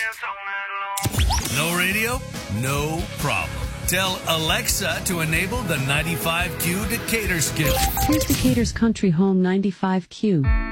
No radio? No problem. Tell Alexa to enable the 95Q Decatur skip. Here's Decatur's Country Home 95Q.